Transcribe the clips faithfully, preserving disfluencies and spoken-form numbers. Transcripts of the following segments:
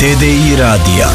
T D I radija.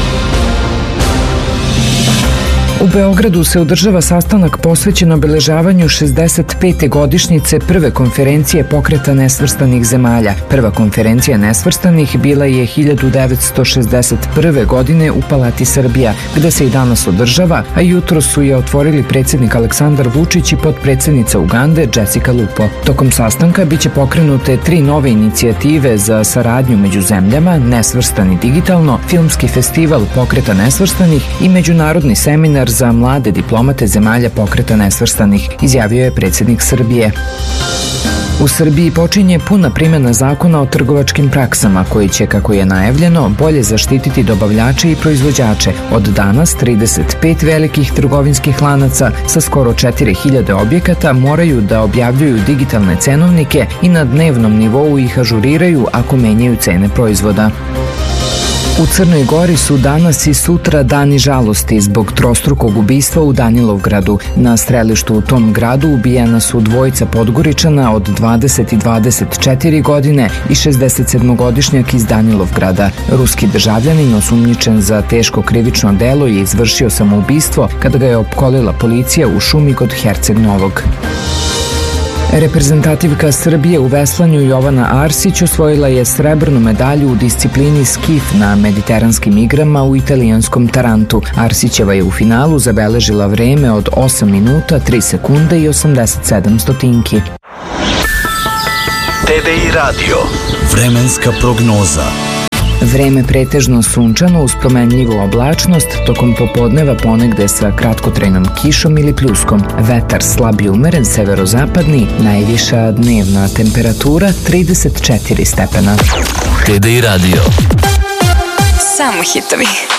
U Beogradu se održava sastanak posvećen obeležavanju šezdeset pete godišnjice prve konferencije Pokreta nesvrstanih zemalja. Prva konferencija nesvrstanih bila je hiljadu devetsto šezdeset prve. godine u Palati Srbija, gde se i danas održava, a jutro su je otvorili predsjednik Aleksandar Vučić i potpredsjednica Ugande Jessica Lupo. Tokom sastanka biće pokrenute tri nove inicijative za saradnju među zemljama, Nesvrstani digitalno, Filmski festival Pokreta nesvrstanih i međunarodni seminar za mlade diplomate zemalja Pokreta nesvrstanih, izjavio je predsjednik Srbije. U Srbiji počinje puna primjena zakona o trgovačkim praksama koji će, kako je najavljeno, bolje zaštititi dobavljače i proizvođače. Od danas trideset pet velikih trgovinskih lanaca sa skoro četiri hiljade objekata moraju da objavljuju digitalne cenovnike i na dnevnom nivou ih ažuriraju ako menjaju cene proizvoda. U Crnoj Gori su danas i sutra dani žalosti zbog trostrukog ubistva u Danilovgradu. Na strelištu u tom gradu ubijena su dvojica Podgoričana od dvadeset i dvadeset četiri godine i šezdesetsedmogodišnjak iz Danilovgrada. Ruski državljanin osumnjičen za teško krivično delo je izvršio samoubistvo kada ga je opkolila policija u šumi kod Herceg Novog. Reprezentativka Srbije u veslanju Jovana Arsić osvojila je srebrnu medalju u disciplini skif na mediteranskim igrama u italijanskom Tarantu. Arsićeva je u finalu zabeležila vreme od osam minuta, tri sekunde i osamdeset sedam stotinki. T D I radio. Vremenska prognoza. Vreme pretežno sunčano uz promenljivu oblačnost, tokom popodneva ponegde sa kratkotrajnom kišom ili pljuskom. Vetar slab i umeren severozapadni, najviša dnevna temperatura trideset četiri stepena. T D I radio. Samo hitovi.